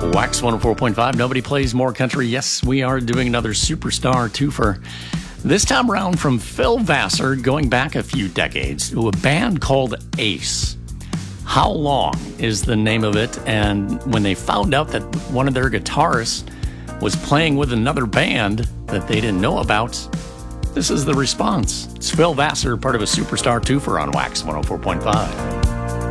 Wax 104.5. Nobody plays more country. Yes, we are doing another superstar twofer. This time around from Phil Vassar, going back a few decades, to a band called Ace. How Long is the name of it, and when they found out that one of their guitarists was playing with another band that they didn't know about, this is the response. It's Phil Vassar, part of a superstar twofer on Wax 104.5.